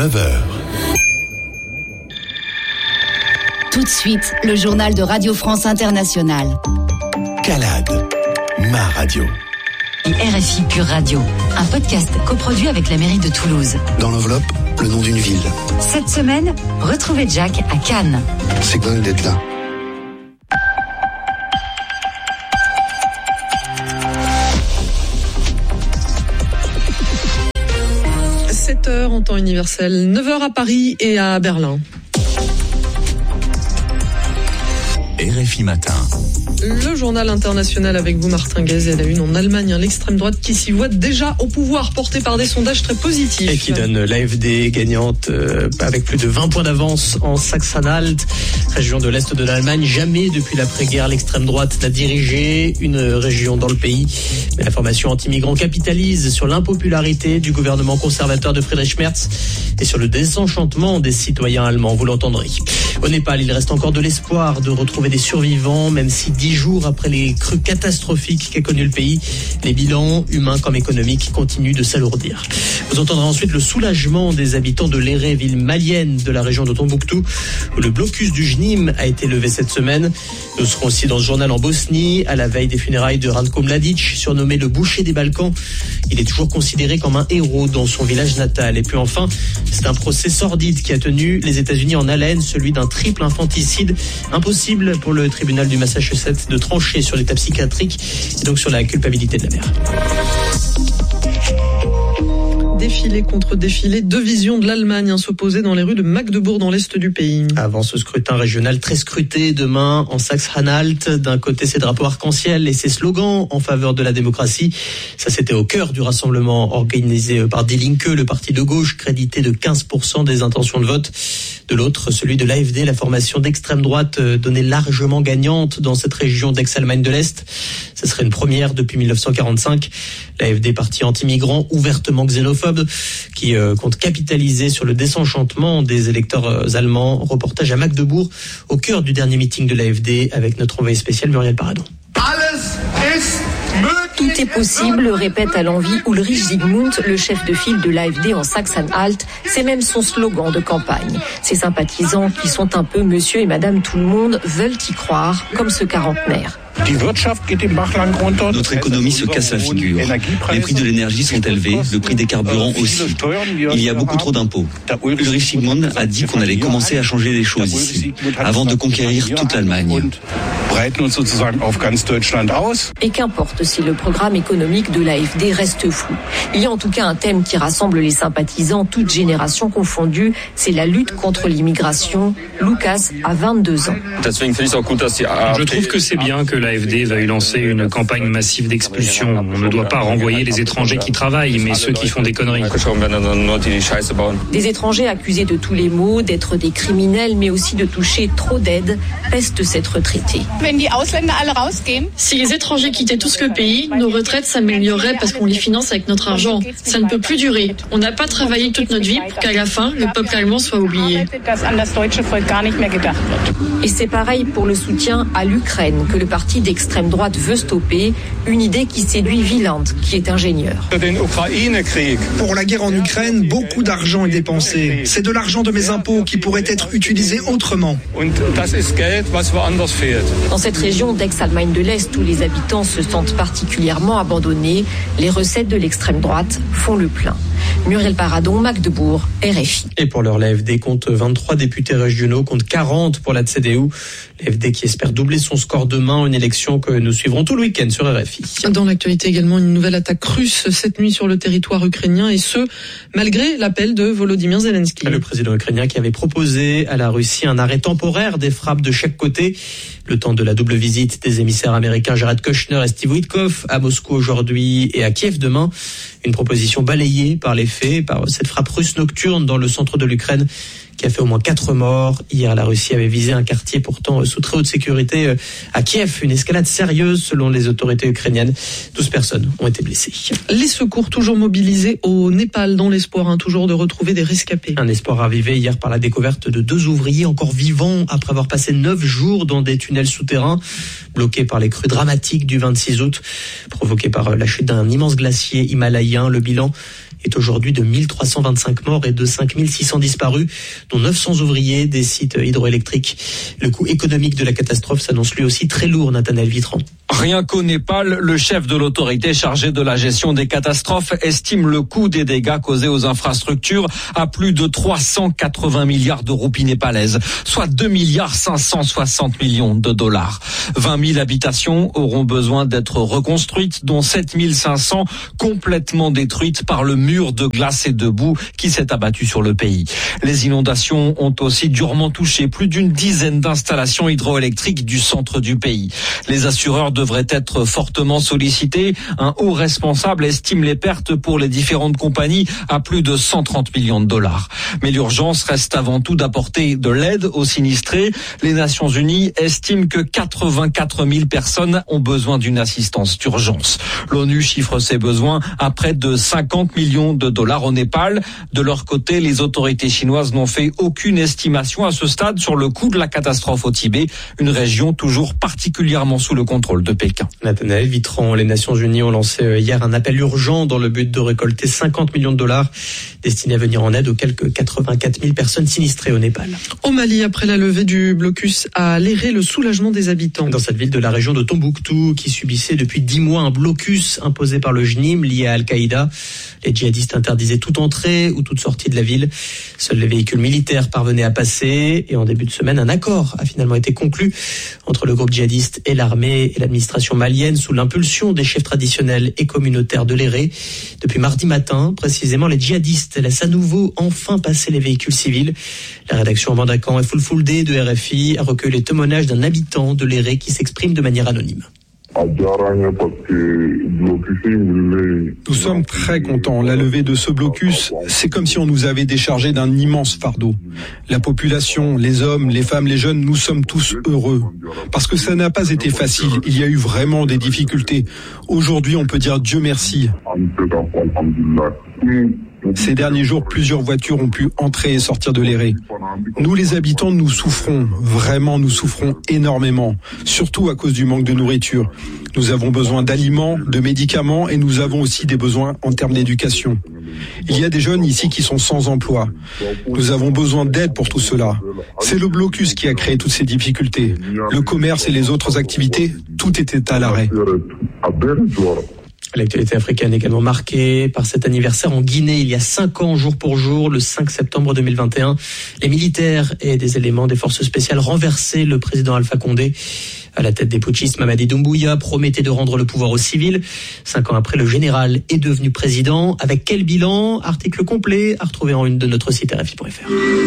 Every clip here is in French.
9h. Tout de suite, le journal de Radio France Internationale. Calade, ma radio. RFI Pure Radio, un podcast coproduit avec la mairie de Toulouse. Dans l'enveloppe, le nom d'une ville. Cette semaine, retrouvez Jack à Cannes. C'est dingue d'être là. En temps universel, 9h à Paris et à Berlin. RFI Matin. Le journal international avec vous, Martin Guez, et la une en Allemagne, l'extrême droite qui s'y voit déjà au pouvoir, porté par des sondages très positifs. Et qui donne l'AfD gagnante avec plus de 20 points d'avance en Sachsen-Anhalt, région de l'Est de l'Allemagne. Jamais depuis l'après-guerre, l'extrême droite n'a dirigé une région dans le pays. Mais la formation anti-migrants capitalise sur l'impopularité du gouvernement conservateur de Friedrich Merz et sur le désenchantement des citoyens allemands, vous l'entendrez. Au Népal, il reste encore de l'espoir de retrouver des survivants, même si 10 jours après les crues catastrophiques qu'a connu le pays, les bilans humains comme économiques continuent de s'alourdir. Vous entendrez ensuite le soulagement des habitants de Léré, ville malienne de la région de Tombouctou, où le blocus du JNIM a été levé cette semaine. Nous serons aussi dans ce journal en Bosnie, à la veille des funérailles de Ratko Mladic, surnommé le boucher des Balkans. Il est toujours considéré comme un héros dans son village natal. Et puis enfin, c'est un procès sordide qui a tenu les États-Unis en haleine, celui d'un triple infanticide. Impossible pour le tribunal du Massachusetts de trancher sur l'état psychiatrique et donc sur la culpabilité de la mère. Défilé contre défilé, deux visions de l'Allemagne s'opposaient dans les rues de Magdebourg dans l'est du pays. Avant ce scrutin régional très scruté demain en Sachsen-Anhalt, d'un côté ses drapeaux arc-en-ciel et ses slogans en faveur de la démocratie. Ça, c'était au cœur du rassemblement organisé par Die Linke, le parti de gauche crédité de 15% des intentions de vote. De l'autre, celui de l'AfD, la formation d'extrême droite donnée largement gagnante dans cette région d'Aix-Allemagne de l'Est. Ce serait une première depuis 1945. L'AfD, parti anti-migrant, ouvertement xénophobe, qui compte capitaliser sur le désenchantement des électeurs allemands. Reportage à Magdebourg, au cœur du dernier meeting de l'AfD, avec notre envoyé spécial Muriel Paradon. Tout est possible, répète à l'envi Ulrich Zygmunt, le chef de file de l'AfD en Sachsen-Anhalt. C'est même son slogan de campagne. Ses sympathisants, qui sont un peu monsieur et madame tout le monde, veulent y croire, comme ce quarantenaire. Notre économie se casse la figure. Les prix de l'énergie sont élevés, le prix des carburants aussi. Il y a beaucoup trop d'impôts. Ulrich Zygmunt a dit qu'on allait commencer à changer les choses ici, avant de conquérir toute l'Allemagne. Et qu'importe si le programme économique de l'AfD reste flou. Il y a en tout cas un thème qui rassemble les sympathisants, toutes générations confondues, c'est la lutte contre l'immigration. Lucas a 22 ans. Je trouve que c'est bien que l'AfD veuille lancer une campagne massive d'expulsion. On ne doit pas renvoyer les étrangers qui travaillent, mais ceux qui font des conneries. Des étrangers accusés de tous les maux, d'être des criminels, mais aussi de toucher trop d'aides, peste cette retraitée. Si les étrangers quittaient tous le pays, nos retraites s'amélioreraient parce qu'on les finance avec notre argent. Ça ne peut plus durer. On n'a pas travaillé toute notre vie pour qu'à la fin, le peuple allemand soit oublié. Et c'est pareil pour le soutien à l'Ukraine, que le parti d'extrême droite veut stopper, une idée qui séduit Wieland, qui est ingénieur. Pour la guerre en Ukraine, beaucoup d'argent est dépensé. C'est de l'argent de mes impôts qui pourrait être utilisé autrement. Dans cette région d'Aix-Allemagne de l'Est, où les habitants se sentent particulièrement abandonnés, les recettes de l'extrême droite font le plein. Muriel Paradon, Magdebourg, RFI. Et pour l'heure, l'AfD compte 23 députés régionaux, compte 40 pour la CDU. L'AfD qui espère doubler son score demain, une élection que nous suivrons tout le week-end sur RFI. Dans l'actualité également, une nouvelle attaque russe cette nuit sur le territoire ukrainien, et ce, malgré l'appel de Volodymyr Zelensky. Le président ukrainien qui avait proposé à la Russie un arrêt temporaire des frappes de chaque côté. Le temps de la double visite des émissaires américains Jared Kushner et Steve Witkoff à Moscou aujourd'hui et à Kiev demain. Une proposition balayée par les faits, par cette frappe russe nocturne dans le centre de l'Ukraine qui a fait au moins 4 morts. Hier, la Russie avait visé un quartier pourtant sous très haute sécurité à Kiev. Une escalade sérieuse selon les autorités ukrainiennes. 12 personnes ont été blessées. Les secours toujours mobilisés au Népal dans l'espoir toujours de retrouver des rescapés. Un espoir ravivé hier par la découverte de 2 ouvriers encore vivants après avoir passé 9 jours dans des tunnels souterrains bloqués par les crues dramatiques du 26 août provoquées par la chute d'un immense glacier himalayen. Le bilan est aujourd'hui de 1325 morts et de 5600 disparus, dont 900 ouvriers des sites hydroélectriques. Le coût économique de la catastrophe s'annonce lui aussi très lourd, Nathanaël Vitran. Rien qu'au Népal, le chef de l'autorité chargée de la gestion des catastrophes estime le coût des dégâts causés aux infrastructures à plus de 380 milliards de roupies népalaises, soit 2,560 milliards de dollars. 20 000 habitations auront besoin d'être reconstruites, dont 7 500 complètement détruites par le mur de glace et de boue qui s'est abattu sur le pays. Les inondations ont aussi durement touché plus d'une dizaine d'installations hydroélectriques du centre du pays. Les assureurs devraient être fortement sollicités. Un haut responsable estime les pertes pour les différentes compagnies à plus de 130 millions de dollars. Mais l'urgence reste avant tout d'apporter de l'aide aux sinistrés. Les Nations Unies estiment que 84 000 personnes ont besoin d'une assistance d'urgence. L'ONU chiffre ses besoins à près de 50 millions de dollars au Népal. De leur côté, les autorités chinoises n'ont fait aucune estimation à ce stade sur le coût de la catastrophe au Tibet, une région toujours particulièrement sous le contrôle de Pékin. Nathanaël Vitran, les Nations Unies ont lancé hier un appel urgent dans le but de récolter 50 millions de dollars destinés à venir en aide aux quelques 84 000 personnes sinistrées au Népal. Au Mali, après la levée du blocus à Léré, le soulagement des habitants. Dans cette ville de la région de Tombouctou, qui subissait depuis 10 mois un blocus imposé par le JNIM lié à Al-Qaïda, les djihadistes interdisaient toute entrée ou toute sortie de la ville. Seuls les véhicules militaires parvenaient à passer. Et en début de semaine, un accord a finalement été conclu entre le groupe djihadiste et l'armée et l'administration malienne sous l'impulsion des chefs traditionnels et communautaires de Léré. Depuis mardi matin, précisément, les djihadistes laissent à nouveau enfin passer les véhicules civils. La rédaction Mandakan et Fulfulde de RFI a recueilli les témoignages d'un habitant de Léré qui s'exprime de manière anonyme. Nous sommes très contents. La levée de ce blocus, c'est comme si on nous avait déchargé d'un immense fardeau. La population, les hommes, les femmes, les jeunes, nous sommes tous heureux. Parce que ça n'a pas été facile. Il y a eu vraiment des difficultés. Aujourd'hui, on peut dire Dieu merci. Ces derniers jours, plusieurs voitures ont pu entrer et sortir de Léré. Nous, les habitants, nous souffrons. Vraiment, nous souffrons énormément. Surtout à cause du manque de nourriture. Nous avons besoin d'aliments, de médicaments et nous avons aussi des besoins en termes d'éducation. Il y a des jeunes ici qui sont sans emploi. Nous avons besoin d'aide pour tout cela. C'est le blocus qui a créé toutes ces difficultés. Le commerce et les autres activités, tout était à l'arrêt. L'actualité africaine est également marquée par cet anniversaire en Guinée il y a 5 ans, jour pour jour, le 5 septembre 2021. Les militaires et des éléments des forces spéciales renversaient le président Alpha Condé. À la tête des putschistes, Mamadi Doumbouya promettait de rendre le pouvoir aux civils. 5 ans après, le général est devenu président. Avec quel bilan? Article complet à retrouver en une de notre site RFI.fr.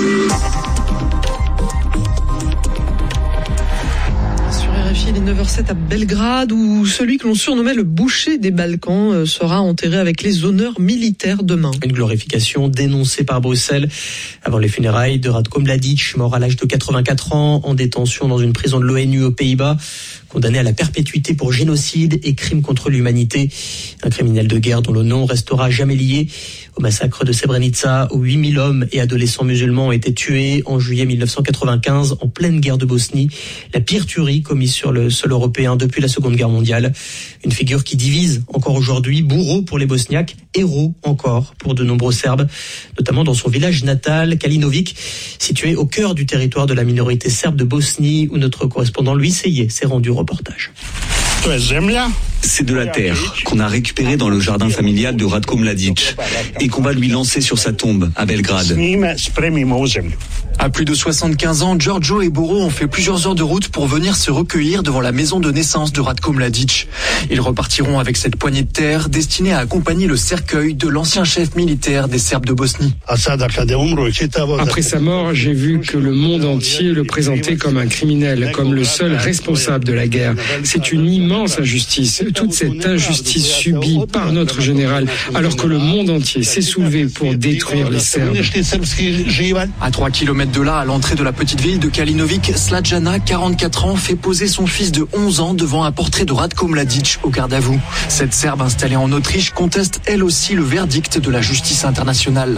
Il est 9h07 à Belgrade, où celui que l'on surnommait le boucher des Balkans sera enterré avec les honneurs militaires demain. Une glorification dénoncée par Bruxelles avant les funérailles de Ratko Mladic, mort à l'âge de 84 ans, en détention dans une prison de l'ONU aux Pays-Bas, condamné à la perpétuité pour génocide et crime contre l'humanité. Un criminel de guerre dont le nom restera jamais lié au massacre de Srebrenica, où 8000 hommes et adolescents musulmans ont été tués en juillet 1995 en pleine guerre de Bosnie. La pire tuerie commise sur le sol européen depuis la Seconde Guerre mondiale. Une figure qui divise encore aujourd'hui, bourreau pour les Bosniaques, héros encore pour de nombreux Serbes, notamment dans son village natal, Kalinovic, situé au cœur du territoire de la minorité serbe de Bosnie, où notre correspondant Louis Seyé s'est rendu au reportage. C'est de la terre qu'on a récupérée dans le jardin familial de Ratko Mladic et qu'on va lui lancer sur sa tombe à Belgrade. À plus de 75 ans, Giorgio et Boro ont fait plusieurs heures de route pour venir se recueillir devant la maison de naissance de Ratko Mladic. Ils repartiront avec cette poignée de terre destinée à accompagner le cercueil de l'ancien chef militaire des Serbes de Bosnie. Après sa mort, j'ai vu que le monde entier le présentait comme un criminel, comme le seul responsable de la guerre. C'est une immense injustice. toute cette injustice subie par notre général, alors que le monde entier s'est soulevé pour détruire les Serbes. À 3 km de là, à l'entrée de la petite ville de Kalinovic, Slađana, 44 ans, fait poser son fils de 11 ans devant un portrait de Ratko Mladić au garde à vous. Cette Serbe installée en Autriche conteste elle aussi le verdict de la justice internationale.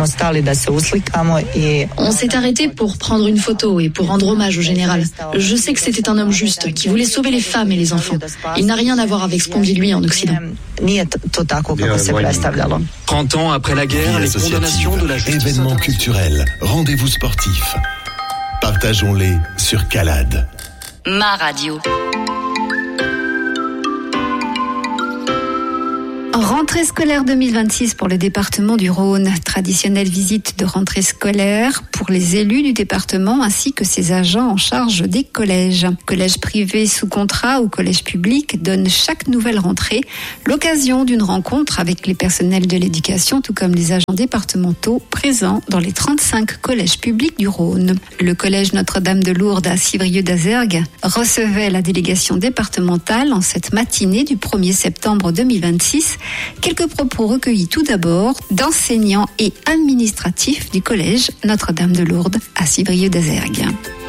On s'est arrêté pour prendre une photo et pour rendre hommage au général. Je sais que c'était un homme juste, qui voulait sauver les femmes et les enfants. Il n'a rien à voir avec ce qu'on vit lui en Occident. 30 ans après la guerre, les condamnations de la justice événements culturels, rendez-vous sportifs. Partageons-les sur Calade. Ma radio. Rentrée scolaire 2026 pour le département du Rhône. Traditionnelle visite de rentrée scolaire pour les élus du département ainsi que ses agents en charge des collèges. Collèges privés sous contrat ou collèges publics donnent chaque nouvelle rentrée l'occasion d'une rencontre avec les personnels de l'éducation tout comme les agents départementaux présents dans les 35 collèges publics du Rhône. Le collège Notre-Dame de Lourdes à Civrieux-d'Azergues recevait la délégation départementale en cette matinée du 1er septembre 2026. Quelques propos recueillis tout d'abord d'enseignants et administratifs du collège Notre-Dame de Lourdes à Civrieux-d'Azergues.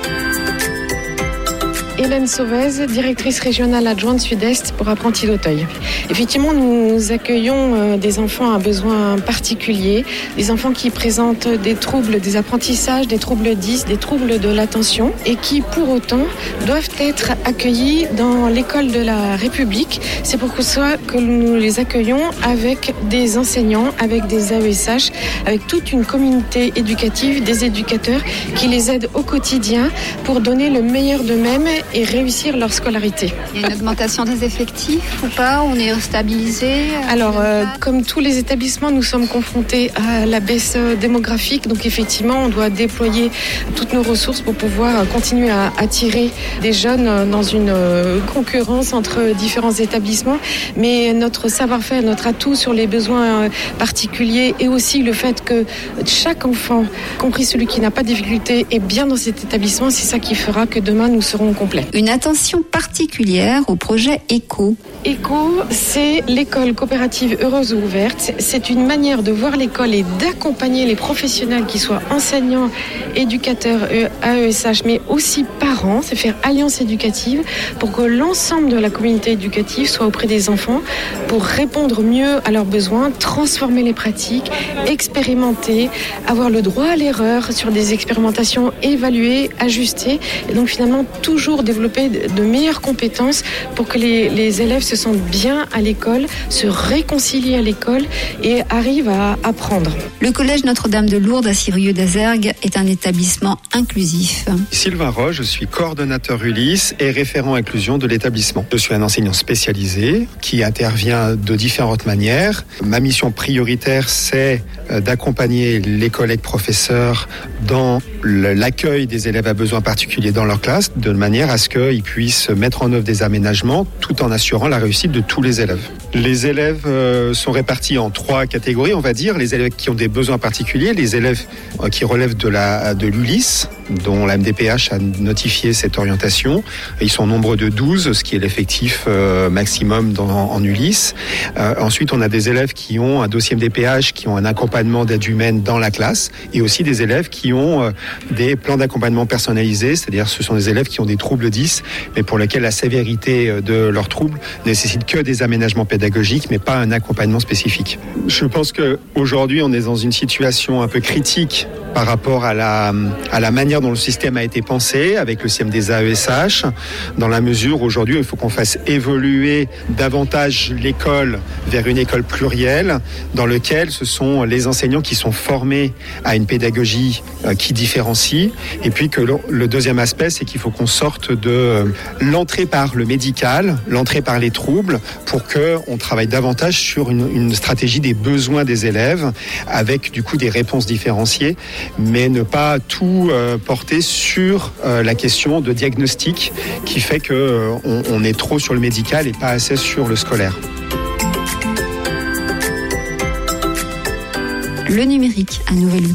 Hélène Sauvez, directrice régionale adjointe Sud-Est pour Apprentis d'Auteuil. Effectivement, nous accueillons des enfants à besoins particuliers, des enfants qui présentent des troubles des apprentissages, des troubles 10, des troubles de l'attention et qui, pour autant, doivent être accueillis dans l'école de la République. C'est pour ça que nous les accueillons avec des enseignants, avec des AESH, avec toute une communauté éducative, des éducateurs qui les aident au quotidien pour donner le meilleur d'eux-mêmes et réussir leur scolarité. Il y a une augmentation des effectifs ou pas? On est stabilisé? Alors, comme tous les établissements, nous sommes confrontés à la baisse démographique. Donc, effectivement, on doit déployer toutes nos ressources pour pouvoir continuer à attirer des jeunes dans une concurrence entre différents établissements. Mais notre savoir-faire, notre atout sur les besoins particuliers et aussi le fait que chaque enfant, compris celui qui n'a pas de difficulté, est bien dans cet établissement, c'est ça qui fera que demain, nous serons complets. Une attention particulière au projet ECO. ECO, c'est l'école coopérative heureuse ou ouverte. C'est une manière de voir l'école et d'accompagner les professionnels qui soient enseignants, éducateurs, AESH, mais aussi parents. C'est faire alliance éducative pour que l'ensemble de la communauté éducative soit auprès des enfants pour répondre mieux à leurs besoins, transformer les pratiques, expérimenter, avoir le droit à l'erreur sur des expérimentations évaluées, ajustées et donc finalement toujours développer de meilleures compétences pour que les élèves se sentent bien à l'école, se réconcilient à l'école et arrivent à apprendre. Le collège Notre-Dame de Lourdes à Civrieux-d'Azergues est un établissement inclusif. Sylvain Roche, je suis coordonnateur Ulysse et référent inclusion de l'établissement. Je suis un enseignant spécialisé qui intervient de différentes manières. Ma mission prioritaire, c'est d'accompagner les collègues professeurs dans l'accueil des élèves à besoins particuliers dans leur classe, de manière à ce qu'ils puissent mettre en œuvre des aménagements tout en assurant la réussite de tous les élèves. Les élèves sont répartis en 3 catégories, on va dire. Les élèves qui ont des besoins particuliers, les élèves qui relèvent de l'Ulysse, dont la MDPH a notifié cette orientation. Ils sont nombreux de 12, ce qui est l'effectif maximum en Ulysse. Ensuite, on a des élèves qui ont un dossier MDPH, qui ont un accompagnement d'aide humaine dans la classe, et aussi des élèves qui ont des plans d'accompagnement personnalisés, c'est-à-dire ce sont des élèves qui ont des troubles 10, mais pour lesquels la sévérité de leurs troubles nécessite que des aménagements pédagogiques, mais pas un accompagnement spécifique. Je pense qu'aujourd'hui, on est dans une situation un peu critique par rapport à la manière dont le système a été pensé, avec le système des AESH, dans la mesure où aujourd'hui, il faut qu'on fasse évoluer davantage l'école vers une école plurielle, dans laquelle ce sont les enseignants qui sont formés à une pédagogie qui différencie. Et puis que le deuxième aspect, c'est qu'il faut qu'on sorte de l'entrée par le médical, l'entrée par les troubles, pour qu'on travaille davantage sur une stratégie des besoins des élèves, avec du coup des réponses différenciées, mais ne pas tout porter sur la question de diagnostic qui fait qu'on est trop sur le médical et pas assez sur le scolaire. Le numérique, un nouvel outil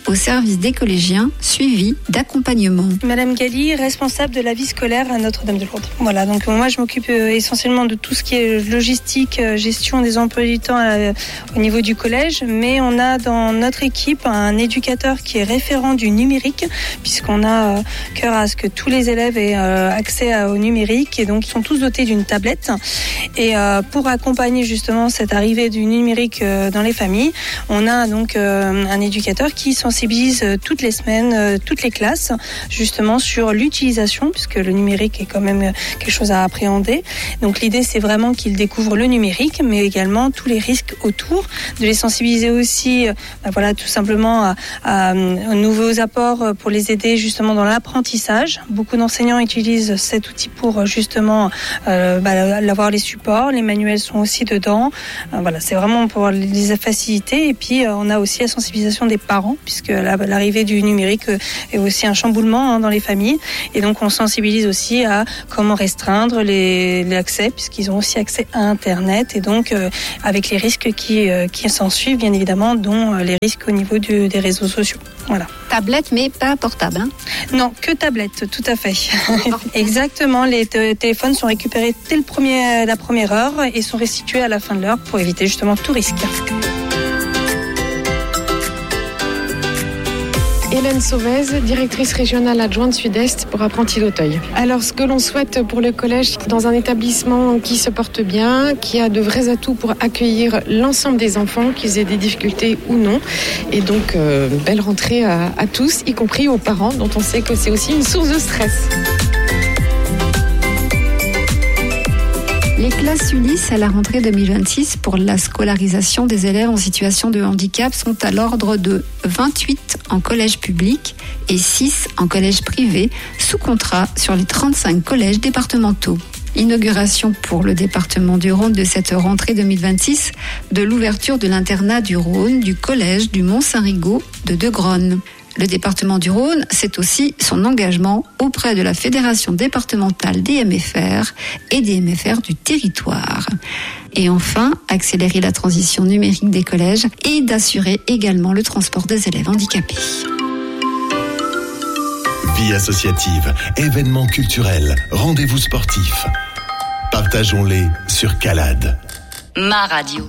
au service des collégiens, suivi d'accompagnement. Madame Galli, responsable de la vie scolaire à Notre-Dame-de-Lourdes. Voilà, donc moi je m'occupe essentiellement de tout ce qui est logistique, gestion des emplois du temps au niveau du collège, mais on a dans notre équipe un éducateur qui est référent du numérique, puisqu'on a cœur à ce que tous les élèves aient accès au numérique, et donc ils sont tous dotés d'une tablette. Et pour accompagner justement cette arrivée du numérique dans les familles, on a donc un éducateur qui sensibilise toutes les semaines, toutes les classes, justement sur l'utilisation, puisque le numérique est quand même quelque chose à appréhender. Donc l'idée, c'est vraiment qu'ils découvrent le numérique, mais également tous les risques autour, de les sensibiliser aussi, tout simplement à nouveaux apports pour les aider justement dans l'apprentissage. Beaucoup d'enseignants utilisent cet outil pour justement avoir les supports, les manuels sont aussi dedans. C'est vraiment pour les faciliter. Et puis on a aussi la sensibilisation des parents, puisque l'arrivée du numérique est aussi un chamboulement dans les familles. Et donc on sensibilise aussi à comment restreindre l'accès, puisqu'ils ont aussi accès à Internet, et donc avec les risques qui s'en suivent, bien évidemment, dont les risques au niveau des réseaux sociaux. Voilà. Tablette, mais pas portable, hein ? Non, que tablette, tout à fait. Exactement, les téléphones sont récupérés dès la première heure et sont restitués à la fin de l'heure pour éviter justement tout risque. Hélène Sauvez, directrice régionale adjointe Sud-Est pour Apprentis d'Auteuil. Alors, ce que l'on souhaite pour le collège, dans un établissement qui se porte bien, qui a de vrais atouts pour accueillir l'ensemble des enfants, qu'ils aient des difficultés ou non. Et donc, belle rentrée à tous, y compris aux parents, dont on sait que c'est aussi une source de stress. Les classes Ulysse à la rentrée 2026 pour la scolarisation des élèves en situation de handicap sont à l'ordre de 28 en collège public et 6 en collège privé, sous contrat sur les 35 collèges départementaux. Inauguration pour le département du Rhône de cette rentrée 2026 de l'ouverture de l'internat du Rhône du collège du Mont-Saint-Rigaud de Degrone. Le département du Rhône, c'est aussi son engagement auprès de la Fédération départementale des MFR et des MFR du territoire. Et enfin, accélérer la transition numérique des collèges et d'assurer également le transport des élèves handicapés. Vie associative, événements culturels, rendez-vous sportifs. Partageons-les sur Calade. Ma radio.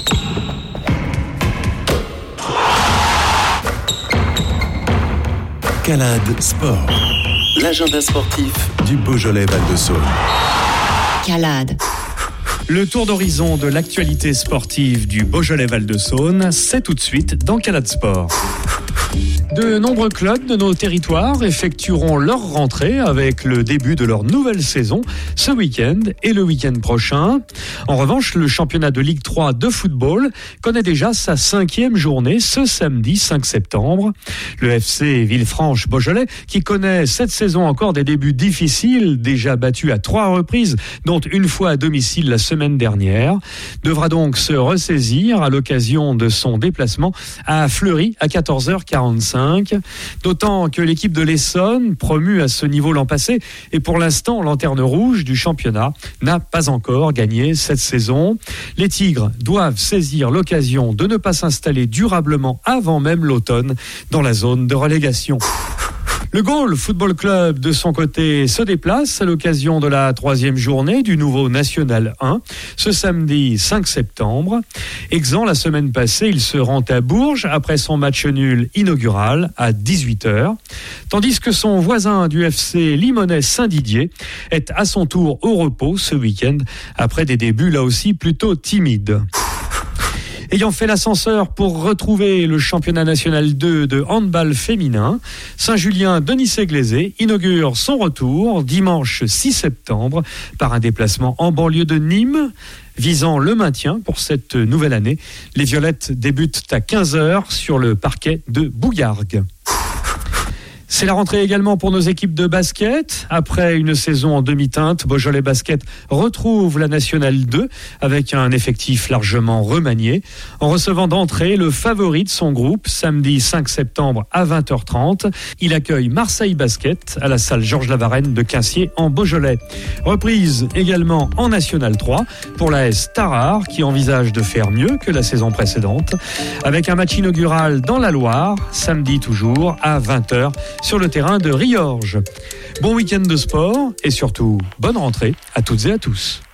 Calade Sport. L'agenda sportif du Beaujolais Val-de-Saône. Calade. Le tour d'horizon de l'actualité sportive du Beaujolais Val-de-Saône, c'est tout de suite dans Calade Sport. De nombreux clubs de nos territoires effectueront leur rentrée avec le début de leur nouvelle saison ce week-end et le week-end prochain. En revanche, le championnat de Ligue 3 de football connaît déjà sa 5e journée ce samedi 5 septembre. Le FC Villefranche-Beaujolais, qui connaît cette saison encore des débuts difficiles, déjà battu à 3 reprises, dont une fois à domicile la semaine dernière, devra donc se ressaisir à l'occasion de son déplacement à Fleury à 14h45. D'autant que l'équipe de l'Essonne, promue à ce niveau l'an passé, est pour l'instant lanterne rouge du championnat, n'a pas encore gagné cette saison. Les Tigres doivent saisir l'occasion de ne pas s'installer durablement avant même l'automne dans la zone de relégation. Le Gaulle Football Club, de son côté, se déplace à l'occasion de la 3e journée du nouveau National 1, ce samedi 5 septembre. Exempt la semaine passée, il se rend à Bourges après son match nul inaugural à 18h, tandis que son voisin du FC Limonest Saint-Didier est à son tour au repos ce week-end après des débuts là aussi plutôt timides. Ayant fait l'ascenseur pour retrouver le championnat national 2 de handball féminin, Saint-Julien-Denis-Séglézé inaugure son retour dimanche 6 septembre par un déplacement en banlieue de Nîmes. Visant le maintien pour cette nouvelle année, les Violettes débutent à 15h sur le parquet de Bouillargues. C'est la rentrée également pour nos équipes de basket. Après une saison en demi-teinte, Beaujolais Basket retrouve la Nationale 2 avec un effectif largement remanié, en recevant d'entrée le favori de son groupe samedi 5 septembre à 20h30. Il accueille Marseille Basket à la salle Georges Lavarenne de Quinciers en Beaujolais. Reprise également en Nationale 3 pour l'AS Tarare qui envisage de faire mieux que la saison précédente avec un match inaugural dans la Loire, samedi toujours à 20h sur le terrain de Riorges. Bon week-end de sport et surtout bonne rentrée à toutes et à tous.